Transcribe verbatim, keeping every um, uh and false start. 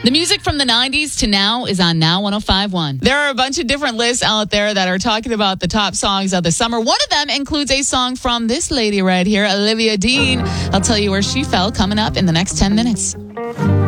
The music from the nineties to now is on Now one oh five point one. There are a bunch of different lists out there that are talking about the top songs of the summer. One of them includes a song from this lady right here, Olivia Dean. I'll tell you where she fell coming up in the next ten minutes.